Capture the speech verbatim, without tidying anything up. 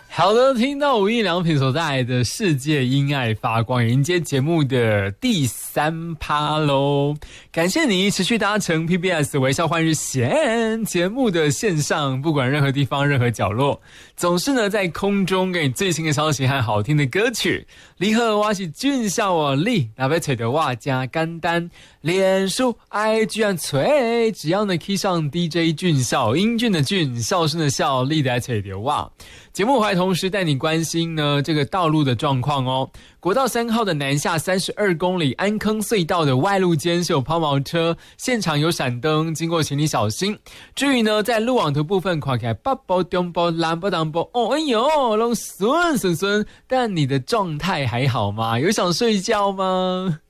好的，听到无印良品所带来的世界因爱发光，迎接节目的第三趴喽！感谢你持续搭乘 P B S 微笑换日线节目的线上，不管任何地方、任何角落，总是呢在空中给你最新的消息和好听的歌曲。你好，我是俊孝我力，那边找到我加简单，脸书 I G 按锤，只要呢 key 上 D J 俊孝，英俊的俊，孝顺的孝，力的找到我。节目还同时带你关心呢这个道路的状况哦。国道三号的南下三十二公里安坑隧道的外路间是有抛锚车，现场有闪灯，经过请你小心。至于呢在路网图部分看起来北部中部南部东部哦哎呦都顺顺顺，但你的状态还好吗？有想睡觉吗？